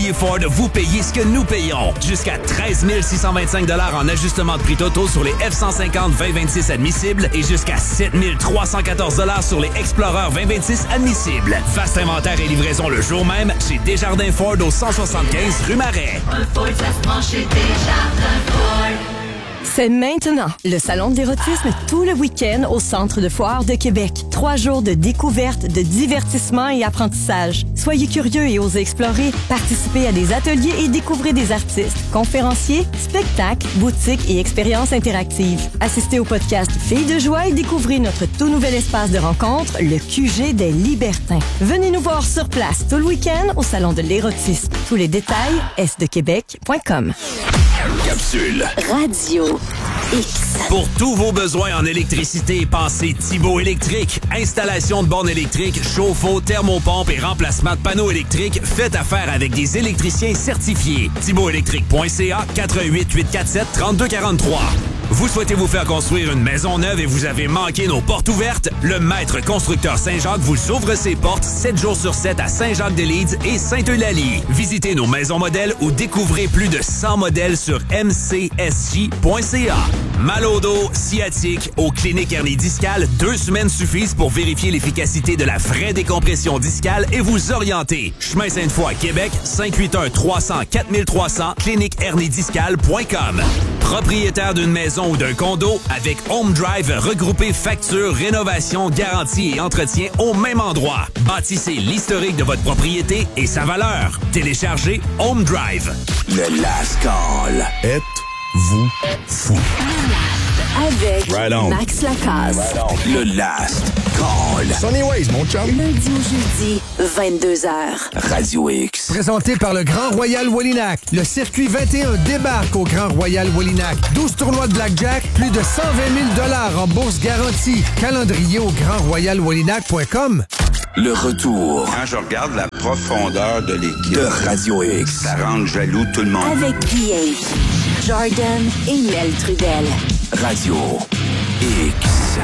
Immobilier Ford, vous payez ce que nous payons. Jusqu'à 13 625 $ en ajustement de prix totaux sur les F-150 2026 admissibles et jusqu'à 7 314 $ sur les Explorer 2026 admissibles. Vaste inventaire et livraison le jour même chez Desjardins Ford au 175 rue Marais. Un Ford, ça se prend chez Desjardins Ford. C'est maintenant le Salon de l'érotisme tout le week-end au Centre de foire de Québec. 3 jours de découverte, de divertissement et apprentissage. Soyez curieux et osez explorer. Participez à des ateliers et découvrez des artistes, conférenciers, spectacles, boutiques et expériences interactives. Assistez au podcast Filles de joie et découvrez notre tout nouvel espace de rencontre, le QG des Libertins. Venez nous voir sur place tout le week-end au Salon de l'érotisme. Tous les détails, sdequebec.com. Capsule Radio X. Pour tous vos besoins en électricité, pensez Thibaut Électrique. Installation de bornes électriques, chauffe-eau, thermopompe et remplacement de panneaux électriques. Faites affaire avec des électriciens certifiés. ThibautElectrique.ca 88 847 3243. Vous souhaitez vous faire construire une maison neuve et vous avez manqué nos portes ouvertes? Le Maître Constructeur Saint-Jacques vous ouvre ses portes 7 jours sur 7 à Saint-Jacques-des-Lides et Sainte-Eulalie. Visitez nos maisons modèles ou découvrez plus de 100 modèles sur mcsj.ca. Mal au dos, sciatique, aux cliniques hernie discale, 2 semaines suffisent pour vérifier l'efficacité de la vraie décompression discale et vous orienter. Chemin Sainte-Foy, Québec, 581-300-4300, cliniquehernidiscale.com. Propriétaire d'une maison ou d'un condo, avec Home Drive, regroupez facture, rénovation, garantie et entretien au même endroit. Bâtissez l'historique de votre propriété et sa valeur. Téléchargez Home Drive. Le Last Call. Êtes-vous fou? Avec Right on. Max Lacasse. Right on. Le Last Call. Sunny Ways, mon chum. Lundi au jeudi, 22h. Radio X. Présenté par le Grand Royal Wallinac. Le circuit 21 débarque au Grand Royal Wallinac. 12 tournois de blackjack, plus de 120 000 $ en bourse garantie. Calendrier au grandroyalwallinac.com. Le retour Quand je regarde la profondeur de l'équipe de Radio X. ça rend jaloux tout le monde. Avec PH, Jordan et Mel Trudel. Radio X.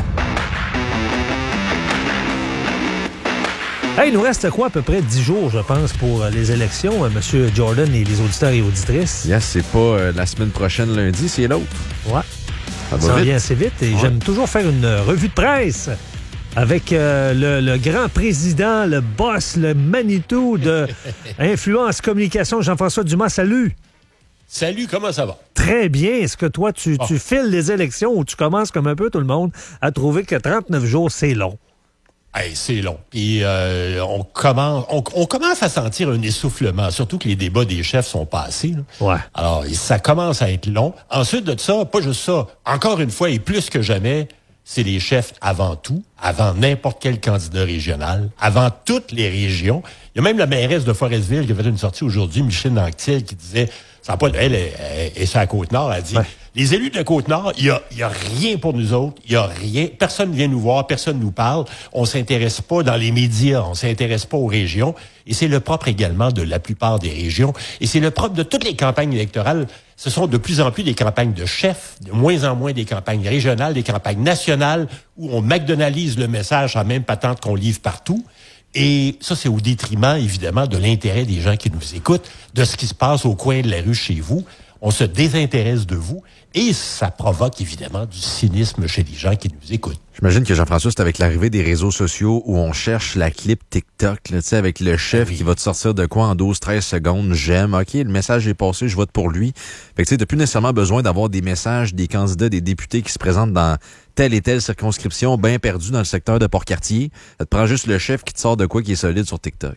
Hey, il nous reste quoi, à peu près 10 jours, je pense, pour les élections, Monsieur Jordan et les auditeurs et auditrices? Yes, c'est pas la semaine prochaine lundi, c'est l'autre. Ouais. Ça Ça va vite. vient assez vite et j'aime toujours faire une revue de presse avec le grand président, le boss, le Manitou de Influence Communication, Jean-François Dumas. Salut! Salut, comment ça va? Très bien. Est-ce que toi, tu files les élections ou tu commences comme un peu tout le monde à trouver que 39 jours, c'est long? Hey, c'est long. Puis on commence à sentir un essoufflement, surtout que les débats des chefs sont passés. Là. Ouais. Alors, ça commence à être long. Ensuite de ça, pas juste ça, encore une fois et plus que jamais, c'est les chefs avant tout, avant n'importe quel candidat régional, avant toutes les régions. Il y a même la mairesse de Forestville qui a fait une sortie aujourd'hui, Micheline Anctil, qui disait, elle est sur la Côte-Nord, elle dit, les élus de la Côte-Nord, il y a rien pour nous autres, il y a rien, personne ne vient nous voir, personne ne nous parle, on s'intéresse pas dans les médias, on s'intéresse pas aux régions, et c'est le propre également de la plupart des régions, et c'est le propre de toutes les campagnes électorales. Ce sont de plus en plus des campagnes de chefs, de moins en moins des campagnes régionales, des campagnes nationales, où on McDonaldise le message en même patente qu'on livre partout. Et ça, c'est au détriment, évidemment, de l'intérêt des gens qui nous écoutent, de ce qui se passe au coin de la rue chez vous. On se désintéresse de vous et ça provoque, évidemment, du cynisme chez les gens qui nous écoutent. J'imagine que Jean-François, c'est avec l'arrivée des réseaux sociaux où on cherche la clip TikTok, là, avec le chef qui va te sortir de quoi en 12-13 secondes. J'aime, OK, le message est passé, je vote pour lui. Fait que tu sais, t'as plus nécessairement besoin d'avoir des messages des candidats, des députés qui se présentent dans telle et telle circonscription bien perdue dans le secteur de Port-Cartier. Ça te prend juste le chef qui te sort de quoi qui est solide sur TikTok.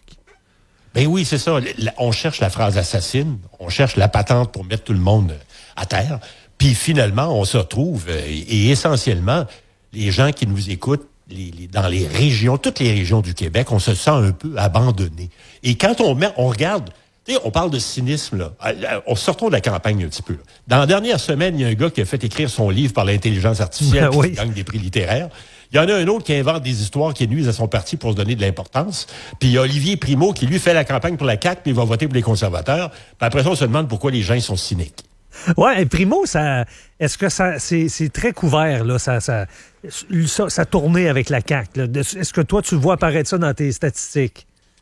Ben oui, c'est ça. On cherche la phrase assassine, on cherche la patente pour mettre tout le monde à terre. Puis finalement, on se retrouve, et essentiellement, les gens qui nous écoutent dans les régions, toutes les régions du Québec, on se sent un peu abandonné. Et quand on regarde, on parle de cynisme, là. Sortons de la campagne un petit peu. Là. Dans la dernière semaine, il y a un gars qui a fait écrire son livre par l'intelligence artificielle qui gagne des prix littéraires. Il y en a un autre qui invente des histoires qui nuisent à son parti pour se donner de l'importance. Puis il y a Olivier Primo qui, lui, fait la campagne pour la CAQ, puis il va voter pour les conservateurs. Puis après ça, on se demande pourquoi les gens sont cyniques. Ouais, et Primo, est-ce que c'est très couvert, là, ça tournée avec la CAQ, là? Est-ce que toi, tu vois apparaître ça dans tes statistiques?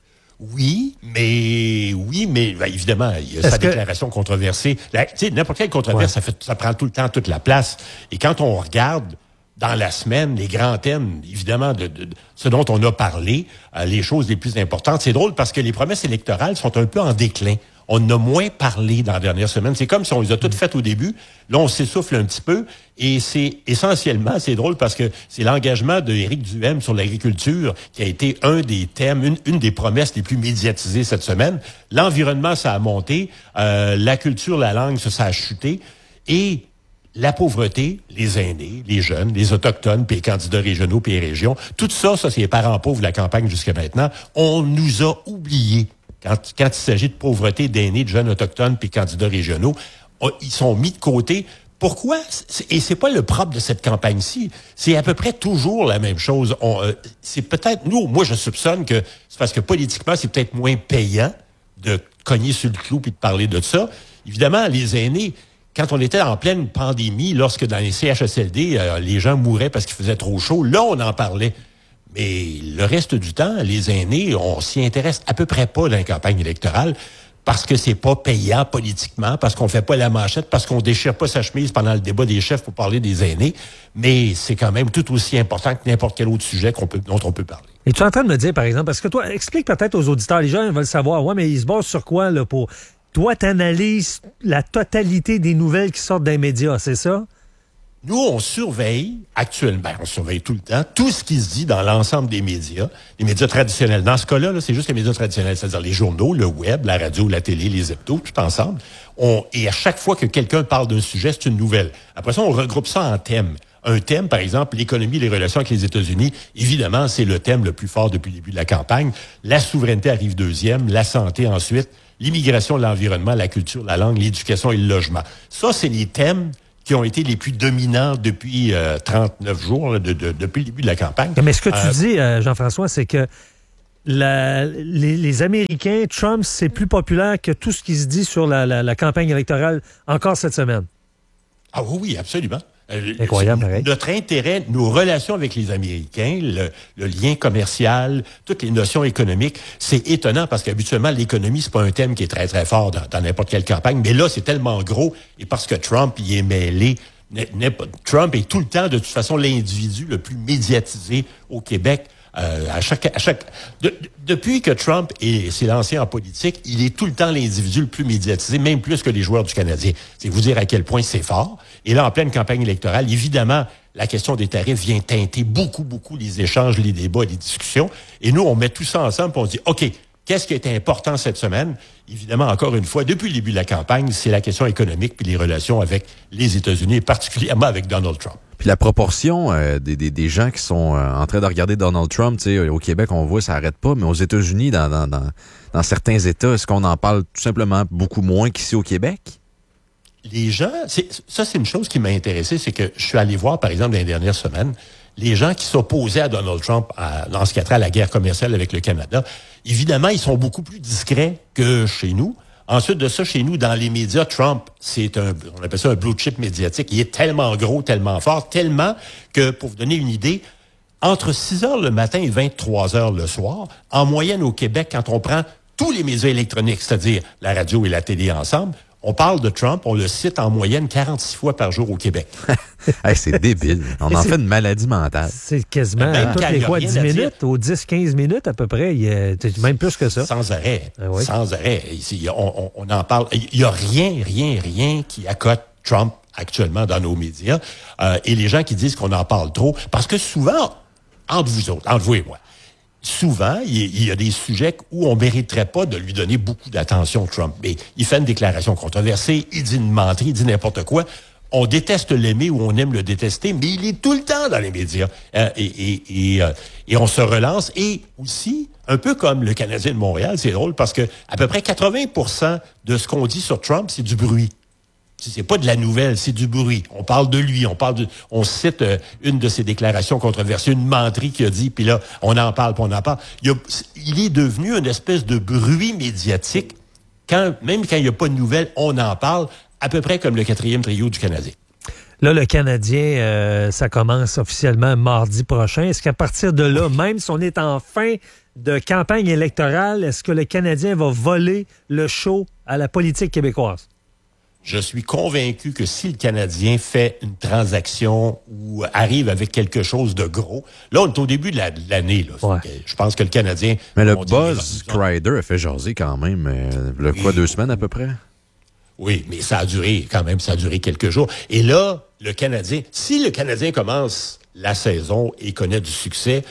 Oui, mais ben, évidemment, il y a sa déclaration controversée. Tu sais, n'importe quelle controverse, ça prend tout le temps toute la place. Et quand on regarde dans la semaine les grands thèmes, évidemment, de ce dont on a parlé, les choses les plus importantes, c'est drôle parce que les promesses électorales sont un peu en déclin. On en a moins parlé dans la dernière semaine. C'est comme si on les a toutes faites au début. Là, on s'essouffle un petit peu. Et c'est essentiellement, c'est drôle parce que c'est l'engagement d'Éric Duhaime sur l'agriculture qui a été un des thèmes, une des promesses les plus médiatisées cette semaine. L'environnement, ça a monté. La culture, la langue, ça a chuté. Et la pauvreté, les aînés, les jeunes, les autochtones, puis les candidats régionaux, puis les régions, tout ça, c'est les parents pauvres de la campagne jusqu'à maintenant. On nous a oubliés. Quand il s'agit de pauvreté, d'aînés, de jeunes autochtones, puis candidats régionaux, ils sont mis de côté. Pourquoi? Et c'est pas le propre de cette campagne-ci. C'est à peu près toujours la même chose. C'est peut-être, moi je soupçonne que c'est parce que politiquement, c'est peut-être moins payant de cogner sur le clou puis de parler de ça. Évidemment, les aînés, quand on était en pleine pandémie, lorsque dans les CHSLD, les gens mouraient parce qu'il faisait trop chaud, là, on en parlait. Mais le reste du temps, les aînés, on s'y intéresse à peu près pas dans la campagne électorale parce que c'est pas payant politiquement, parce qu'on fait pas la manchette, parce qu'on déchire pas sa chemise pendant le débat des chefs pour parler des aînés. Mais c'est quand même tout aussi important que n'importe quel autre sujet dont on peut parler. Et tu es en train de me dire, par exemple, parce que toi, explique peut-être aux auditeurs, les gens veulent savoir, ouais, mais ils se basent sur quoi, là, pour... Toi, t'analyses la totalité des nouvelles qui sortent des médias, c'est ça? Nous, on surveille actuellement, on surveille tout le temps, tout ce qui se dit dans l'ensemble des médias, les médias traditionnels. Dans ce cas-là, c'est juste les médias traditionnels, c'est-à-dire les journaux, le web, la radio, la télé, les hebdos, tout ensemble. Et à chaque fois que quelqu'un parle d'un sujet, c'est une nouvelle. Après ça, on regroupe ça en thèmes. Un thème, par exemple, l'économie, les relations avec les États-Unis, évidemment, c'est le thème le plus fort depuis le début de la campagne. La souveraineté arrive deuxième, la santé ensuite, l'immigration, l'environnement, la culture, la langue, l'éducation et le logement. Ça, c'est les thèmes qui ont été les plus dominants depuis 39 jours, là, depuis le début de la campagne. Mais ce que tu dis, Jean-François, c'est que les Américains, Trump, c'est plus populaire que tout ce qui se dit sur la campagne électorale encore cette semaine. Ah oui, absolument. Incroyable, pareil. Notre intérêt, nos relations avec les Américains, le lien commercial, toutes les notions économiques, c'est étonnant parce qu'habituellement, l'économie, c'est pas un thème qui est très, très fort dans n'importe quelle campagne. Mais là, c'est tellement gros et parce que Trump y est mêlé. Trump est tout le temps, de toute façon, l'individu le plus médiatisé au Québec. Depuis que Trump s'est lancé en politique, il est tout le temps l'individu le plus médiatisé, même plus que les joueurs du Canadien. C'est vous dire à quel point c'est fort. Et là, en pleine campagne électorale, évidemment, la question des tarifs vient teinter beaucoup, beaucoup les échanges, les débats, les discussions. Et nous, on met tout ça ensemble et on se dit, OK, qu'est-ce qui était important cette semaine? Évidemment, encore une fois, depuis le début de la campagne, c'est la question économique puis les relations avec les États-Unis, et particulièrement avec Donald Trump. Puis la proportion des gens qui sont en train de regarder Donald Trump, tu sais, au Québec, on voit, ça arrête pas, mais aux États-Unis, dans certains États, est-ce qu'on en parle tout simplement beaucoup moins qu'ici au Québec? Les gens, c'est une chose qui m'a intéressé, c'est que je suis allé voir, par exemple, dans les dernières semaines, les gens qui s'opposaient à Donald Trump dans ce qui a trait à la guerre commerciale avec le Canada. Évidemment, ils sont beaucoup plus discrets que chez nous. Ensuite de ça, chez nous, dans les médias, Trump, on appelle ça un blue chip médiatique. Il est tellement gros, tellement fort, tellement que, pour vous donner une idée, entre 6 heures le matin et 23 heures le soir, en moyenne au Québec, quand on prend tous les médias électroniques, c'est-à-dire la radio et la télé ensemble, on parle de Trump, on le cite en moyenne 46 fois par jour au Québec. Hey, c'est débile. On en fait une maladie mentale. C'est quasiment toutes les 10 minutes, aux 10-15 minutes à peu près. Même plus que ça. Sans arrêt. Ah oui. Sans arrêt. Ici, on en parle. Il n'y a rien qui accote Trump actuellement dans nos médias. Et les gens qui disent qu'on en parle trop, parce que souvent, entre vous et moi, souvent, il y a des sujets où on mériterait pas de lui donner beaucoup d'attention, Trump. Mais il fait une déclaration controversée, il dit une menterie, il dit n'importe quoi. On déteste l'aimer ou on aime le détester, mais il est tout le temps dans les médias. Et on se relance. Et aussi, un peu comme le Canadien de Montréal, c'est drôle parce que à peu près 80% de ce qu'on dit sur Trump, c'est du bruit. C'est pas de la nouvelle, c'est du bruit. On parle de lui, on cite une de ses déclarations controversées, une menterie qu'il a dit, puis là, on en parle. Il est devenu une espèce de bruit médiatique. Même quand il n'y a pas de nouvelles, on en parle, à peu près comme le 4e trio du Canadien. Là, le Canadien, ça commence officiellement mardi prochain. Est-ce qu'à partir de là, même si on est en fin de campagne électorale, est-ce que le Canadien va voler le show à la politique québécoise? Je suis convaincu que si le Canadien fait une transaction ou arrive avec quelque chose de gros, là, on est au début de l'année. Là. Ouais. Je pense que le Canadien... Mais le buzz Kreider a fait jaser quand même, 2 semaines à peu près? Oui, mais ça a duré quelques jours. Et là, le Canadien, si le Canadien commence la saison et connaît du succès,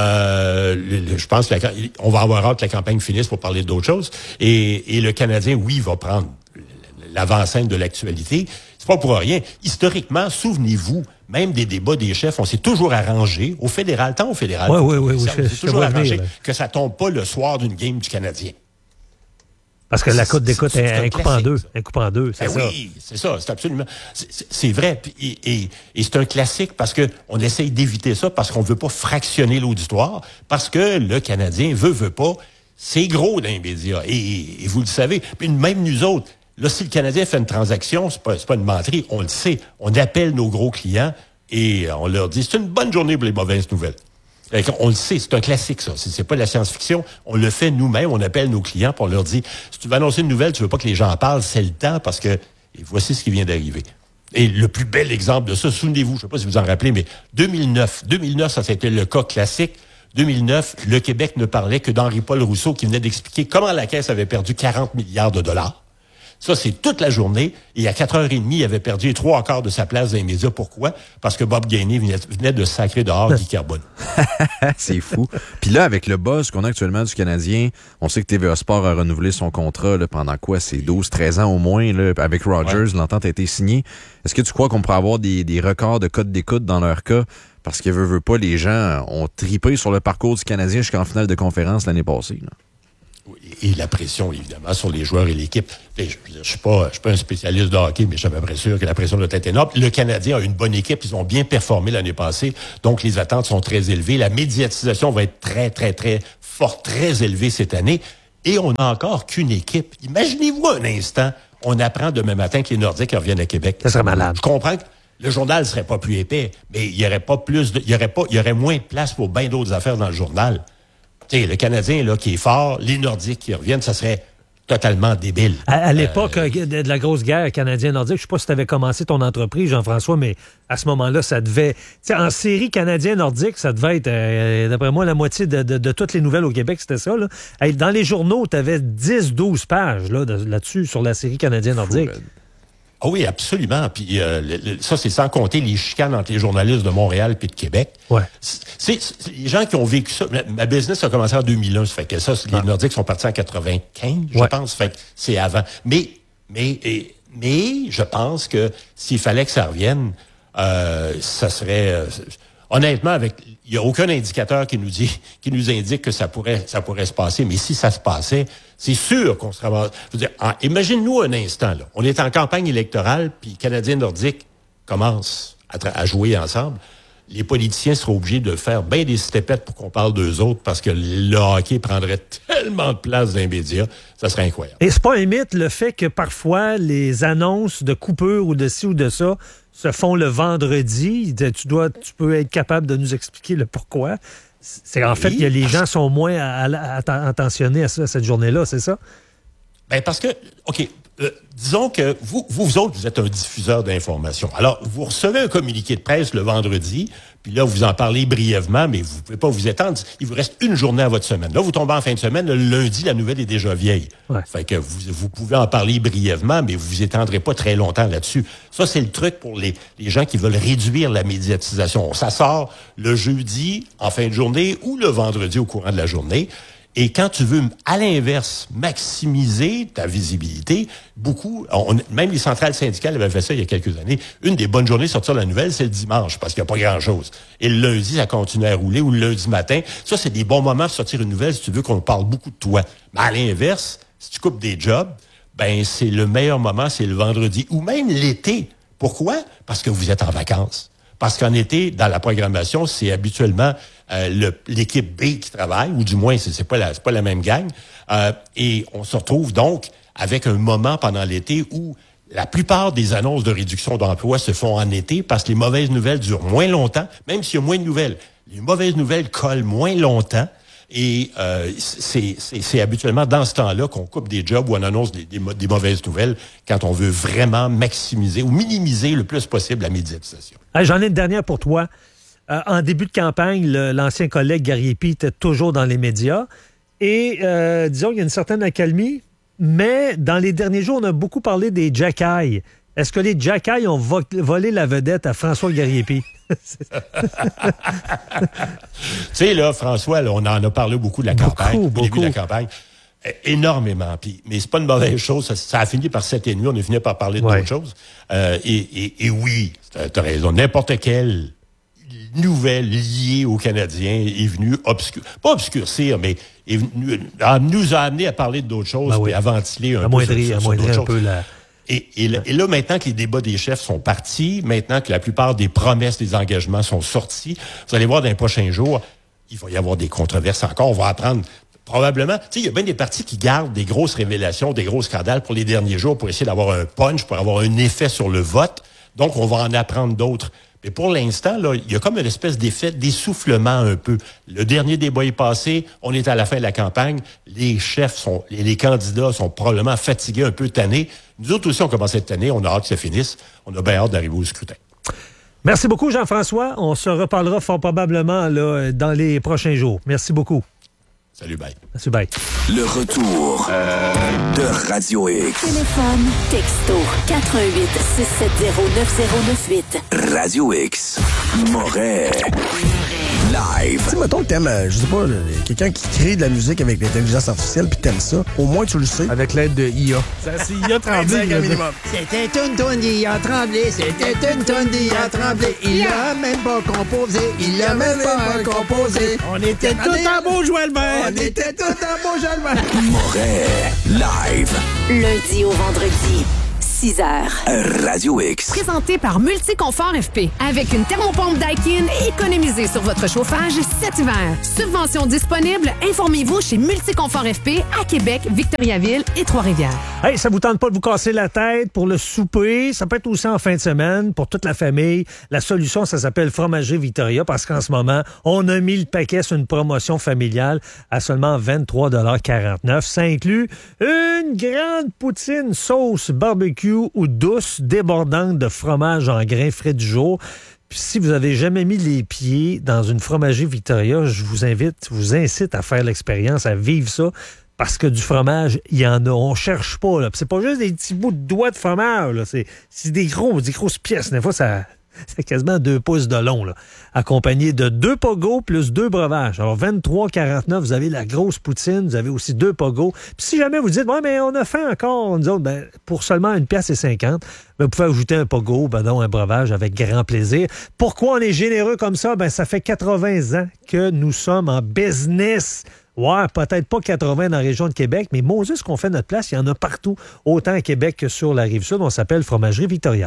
je pense qu'on va avoir hâte que la campagne finisse pour parler d'autres choses. Et le Canadien, oui, va prendre l'avant-scène de l'actualité. C'est pas pour rien. Historiquement, souvenez-vous, même des débats des chefs, on s'est toujours arrangé, au fédéral, tant au fédéral. Oui, on s'est toujours arrangé que ça tombe pas le soir d'une game du Canadien. Parce que la cote d'écoute est un coupe en deux. Un coupe en deux, c'est ça. Oui, c'est ça, c'est absolument... C'est vrai, et c'est un classique parce que on essaye d'éviter ça, parce qu'on veut pas fractionner l'auditoire, parce que le Canadien veut pas, c'est gros dans les médias, et vous le savez. Puis même nous autres, là, si le Canadien fait une transaction, c'est pas une menterie, on le sait, on appelle nos gros clients et on leur dit, c'est une bonne journée pour les mauvaises nouvelles. On le sait, c'est un classique, ça. C'est pas de la science-fiction. On le fait nous-mêmes. On appelle nos clients pour leur dire, si tu veux annoncer une nouvelle, tu veux pas que les gens en parlent, c'est le temps parce que et voici ce qui vient d'arriver. Et le plus bel exemple de ça, souvenez-vous, je sais pas si vous en rappelez, mais 2009, ça c'était le cas classique. 2009, le Québec ne parlait que d'Henri-Paul Rousseau qui venait d'expliquer comment la Caisse avait perdu 40 milliards de dollars. Ça, c'est toute la journée. Et à 4h30, il avait perdu les 3/4 de sa place dans les médias. Pourquoi? Parce que Bob Gainey venait de sacrer dehors Guy Carbone. C'est fou. Puis là, avec le buzz qu'on a actuellement du Canadien, on sait que TVA Sport a renouvelé son contrat là, pendant quoi? C'est 12-13 ans au moins. Là, avec Rogers, l'entente a été signée. Est-ce que tu crois qu'on pourrait avoir des records de cote d'écoute dans leur cas? Parce que veut pas, les gens ont tripé sur le parcours du Canadien jusqu'en finale de conférence l'année passée. Là. Et la pression, évidemment, sur les joueurs et l'équipe. Je suis pas un spécialiste de hockey, mais je suis à peu près sûr que la pression doit être énorme. Le Canadien a une bonne équipe. Ils ont bien performé l'année passée. Donc, les attentes sont très élevées. La médiatisation va être très, très, très forte, très élevée cette année. Et on n'a encore qu'une équipe. Imaginez-vous un instant, on apprend demain matin que les Nordiques reviennent à Québec. Ça serait malade. Je comprends que le journal serait pas plus épais, mais il y aurait moins de place pour bien d'autres affaires dans le journal. T'sais, le Canadien là, qui est fort, les Nordiques qui reviennent, ça serait totalement débile. À l'époque de la grosse guerre canadienne-nordique, je sais pas si tu avais commencé ton entreprise, Jean-François, mais à ce moment-là, ça devait... En série canadienne-nordique, ça devait être, d'après moi, la moitié de toutes les nouvelles au Québec, c'était ça. Là. Dans les journaux, tu avais 10-12 pages là-dessus, sur la série canadienne-nordique. Ah oui, absolument. Puis ça, c'est sans compter les chicanes entre les journalistes de Montréal puis de Québec. Ouais. C'est les gens qui ont vécu ça. Ma business a commencé en 2001. Ça fait que ça, les Nordiques sont partis en 95, je pense. Fait que c'est avant. Mais je pense que s'il fallait que ça revienne, ça serait... honnêtement, il n'y a aucun indicateur qui nous indique que ça pourrait se passer. Mais si ça se passait, c'est sûr qu'on serait... Je veux dire, imagine-nous un instant, là. On est en campagne électorale, puis Canadien Nordique commence à jouer ensemble. Les politiciens seront obligés de faire bien des stepettes pour qu'on parle d'eux autres, parce que le hockey prendrait tellement de place dans les médias, ça serait incroyable. Et c'est pas un mythe, le fait que parfois, les annonces de coupure ou de ci ou de ça se font le vendredi. Tu peux être capable de nous expliquer le pourquoi. C'est en fait que les gens sont moins attentionnés à ça, cette journée-là, c'est ça? Ben parce que, OK, disons que vous autres, vous êtes un diffuseur d'informations. Alors, vous recevez un communiqué de presse le vendredi, puis là, vous en parlez brièvement, mais vous ne pouvez pas vous étendre. Il vous reste une journée à votre semaine. Là, vous tombez en fin de semaine, le lundi, la nouvelle est déjà vieille. Ouais. Fait que vous pouvez en parler brièvement, mais vous vous étendrez pas très longtemps là-dessus. Ça, c'est le truc pour les gens qui veulent réduire la médiatisation. Ça sort le jeudi, en fin de journée, ou le vendredi au courant de la journée. Et quand tu veux, à l'inverse, maximiser ta visibilité, même les centrales syndicales avaient fait ça il y a quelques années. Une des bonnes journées de sortir la nouvelle, c'est le dimanche, parce qu'il n'y a pas grand-chose. Et le lundi, ça continue à rouler, ou le lundi matin. Ça, c'est des bons moments de sortir une nouvelle si tu veux qu'on parle beaucoup de toi. Mais à l'inverse, si tu coupes des jobs, ben c'est le meilleur moment, c'est le vendredi, ou même l'été. Pourquoi? Parce que vous êtes en vacances. Parce qu'en été, dans la programmation, c'est habituellement l'équipe B qui travaille, ou du moins, c'est pas la même gang. Et on se retrouve donc avec un moment pendant l'été où La plupart des annonces de réduction d'emploi se font en été parce que les mauvaises nouvelles durent moins longtemps, même s'il y a moins de nouvelles. Les mauvaises nouvelles collent moins longtemps et c'est habituellement dans ce temps-là qu'on coupe des jobs ou on annonce des mauvaises nouvelles quand on veut vraiment maximiser ou minimiser le plus possible la médiatisation. Hey, j'en ai une dernière pour toi. En début de campagne, l'ancien collègue Gariepi était toujours dans les médias et disons qu'il y a une certaine accalmie. Mais dans les derniers jours, on a beaucoup parlé des Jackeyes. Est-ce que les Jackeyes ont volé la vedette à François Gariepi? Tu sais, là, François, là, on en a parlé beaucoup de la campagne, au début de la campagne. Énormément. Mais c'est pas une mauvaise chose. Ça a fini par cette nuit. On a fini par parler d'autres choses. Et oui, t'as raison. N'importe quelle nouvelle liée aux Canadiens est venue pas obscurcir, mais nous a amené à parler d'autres choses et à ventiler un peu d'autres choses. Et là, maintenant que les débats des chefs sont partis, maintenant que la plupart des promesses, des engagements sont sortis, vous allez voir dans les prochains jours, il va y avoir des controverses encore. On va apprendre probablement. Tu sais, il y a bien des partis qui gardent des grosses révélations, des gros scandales pour les derniers jours pour essayer d'avoir un punch, pour avoir un effet sur le vote. Donc, on va en apprendre d'autres. Mais pour l'instant, là, il y a comme une espèce d'effet d'essoufflement un peu. Le dernier débat est passé, on est à la fin de la campagne, les chefs les candidats sont probablement fatigués, un peu tannés. Nous autres aussi, on commence à être tannés, on a hâte que ça finisse, on a bien hâte d'arriver au scrutin. Merci beaucoup, Jean-François. On se reparlera fort probablement là, dans les prochains jours. Merci beaucoup. Salut, bye. Merci, bye. Le retour de Radio X. Téléphone, texto, 88 670 9098. Radio X. Moret. Live. Tu sais, mettons que t'aimes, je sais pas, quelqu'un qui crée de la musique avec l'intelligence artificielle puis t'aimes ça, au moins tu le sais. Avec l'aide de IA. Ça, c'est IA Tremblay. C'était une tonne d'IA Tremblay, c'était une tonne d'IA Tremblay. Il l'a même pas composé, il l'a même pas composé. On était tout en beau Joël-Vert. On était tout en beau Joël-Vert. Moret. Live. Lundi au vendredi. 6h. Radio X. Présenté par Multiconfort FP. Avec une thermopompe Daikin, économisez sur votre chauffage cet hiver. Subvention disponible. Informez-vous chez Multiconfort FP à Québec, Victoriaville et Trois-Rivières. Hey, ça vous tente pas de vous casser la tête pour le souper? Ça peut être aussi en fin de semaine pour toute la famille. La solution, ça s'appelle Fromagerie Victoria parce qu'en ce moment, on a mis le paquet sur une promotion familiale à seulement 23,49 $. Ça inclut une grande poutine sauce barbecue ou douce, débordante de fromage en grains frais du jour. Puis si vous avez jamais mis les pieds dans une fromagerie Victoria, je vous incite à faire l'expérience, à vivre ça, parce que du fromage, il y en a. On cherche pas, là. Puis c'est pas juste des petits bouts de doigts de fromage, là. C'est des grosses pièces. Des fois, c'est quasiment 2 pouces de long, là, accompagné de 2 pogos plus 2 breuvages. Alors, 23,49 $, vous avez la grosse poutine, vous avez aussi 2 pogos. Puis si jamais vous dites, ouais, mais on a faim encore, nous autres, ben, pour seulement 1,50 $, vous pouvez ajouter un pogo, un breuvage avec grand plaisir. Pourquoi on est généreux comme ça? Ben, ça fait 80 ans que nous sommes en business. Ouais, peut-être pas 80 dans la région de Québec, mais Moses, qu'on fait notre place, il y en a partout, autant à Québec que sur la Rive-Sud. On s'appelle Fromagerie Victoria.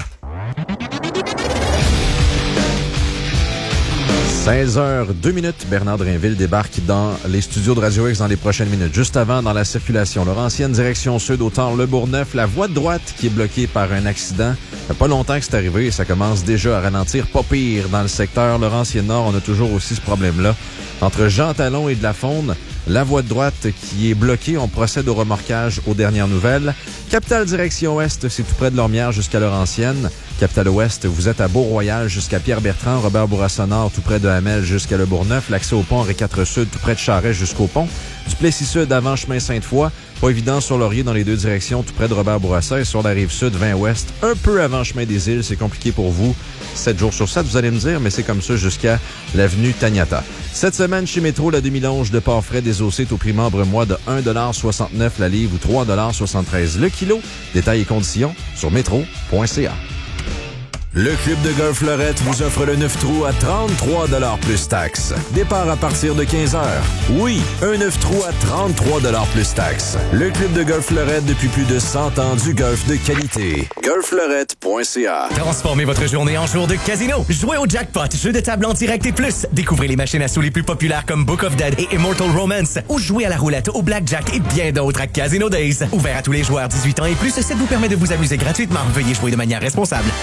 16h02, Bernard Drainville débarque dans les studios de Radio X dans les prochaines minutes. Juste avant, dans la circulation, Laurentienne direction sud, autant Le Bourgneuf, la voie de droite qui est bloquée par un accident. Il n'y a pas longtemps que c'est arrivé et ça commence déjà à ralentir. Pas pire dans le secteur Laurentienne Nord, on a toujours aussi ce problème-là. Entre Jean Talon et de la Faune, la voie de droite qui est bloquée, on procède au remorquage aux dernières nouvelles. Capitale direction ouest, c'est tout près de Lormière jusqu'à Laurentienne. Capitale ouest, vous êtes à Beau-Royal jusqu'à Pierre-Bertrand, Robert-Bourassa-Nord tout près de Hamel jusqu'à Le Bourgneuf, l'accès au pont Henri IV Sud tout près de Charest jusqu'au pont. Duplessis Sud avant chemin Sainte-Foy, pas évident sur Laurier dans les deux directions tout près de Robert-Bourassa et sur la rive sud 20 ouest, un peu avant chemin des Îles, c'est compliqué pour vous. 7 jours sur 7, vous allez me dire, mais c'est comme ça jusqu'à l'avenue Taniata. Cette semaine, chez Métro, la demi-longe de porc frais désossé est au prix membre mois de 1,69 $ la livre ou 3,73 $ le kilo. Détails et conditions sur métro.ca. Le Club de golf Lorette vous offre le 9 trous à 33 $ plus taxes. Départ à partir de 15 heures. Oui, un 9 trous à 33 $ plus taxes. Le Club de golf Lorette depuis plus de 100 ans du golf de qualité. golflorette.ca. Transformez votre journée en jour de casino. Jouez au jackpot, jeu de table en direct et plus. Découvrez les machines à sous les plus populaires comme Book of Dead et Immortal Romance. Ou jouez à la roulette, au blackjack et bien d'autres à Casino Days. Ouvert à tous les joueurs 18 ans et plus, ça vous permet de vous amuser gratuitement. Veuillez jouer de manière responsable.